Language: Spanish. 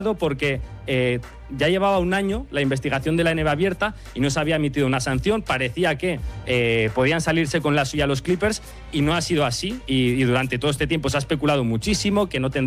porque ya llevaba un año la investigación de la NBA abierta y no se había emitido una sanción. Parecía que podían salirse con la suya los Clippers y no ha sido así. Y durante todo este tiempo se ha especulado muchísimo que no tendría